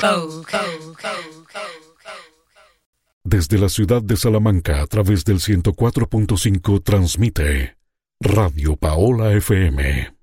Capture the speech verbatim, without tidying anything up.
Desde la ciudad de Salamanca, a través del ciento cuatro punto cinco, transmite Radio Paola F M.